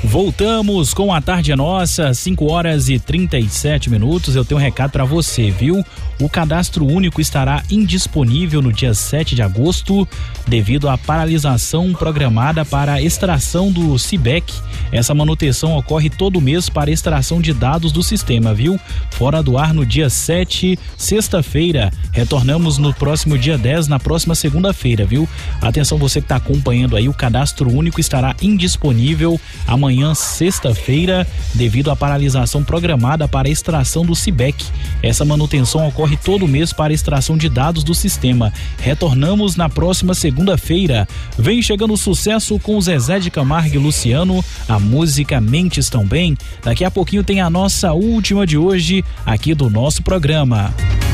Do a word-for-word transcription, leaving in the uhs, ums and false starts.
Voltamos com a Tarde é Nossa, cinco horas e trinta e sete minutos. Eu tenho um recado para você, viu? O cadastro único estará indisponível no dia sete de agosto devido à paralisação programada para a extração do C I B E C. Essa manutenção ocorre todo mês para extração de dados do sistema, viu? Fora do ar no dia sete, sexta-feira. Retornamos no próximo dia dez, na próxima segunda-feira, viu? Atenção, você que está acompanhando aí, o cadastro único estará indisponível amanhã, sexta-feira, devido à paralisação programada para a extração do C I B E C. Essa manutenção ocorre todo mês para a extração de dados do sistema. Retornamos na próxima segunda-feira. Vem chegando o sucesso com Zezé de Camargo e Luciano, a música Mentes Tão Bem. Daqui a pouquinho tem a nossa última de hoje aqui do nosso programa.